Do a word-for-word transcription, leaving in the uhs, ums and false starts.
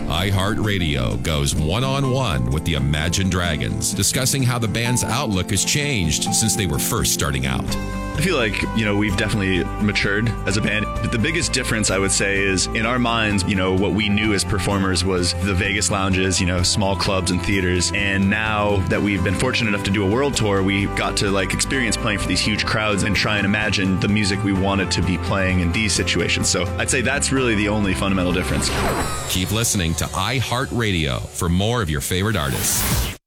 iHeartRadio goes one-on-one with the Imagine Dragons, discussing how the band's outlook has changed since they were first starting out. I feel like, you know, we've definitely matured as a band. But the biggest difference, I would say, is in our minds, you know, what we knew as performers was the Vegas lounges, you know, small clubs and theaters. And now that we've been fortunate enough to do a world tour, we got to, like, experience playing for these huge crowds and try and imagine the music we wanted to be playing in these situations. So I'd say that's really the only fundamental difference. Keep listening to iHeartRadio for more of your favorite artists.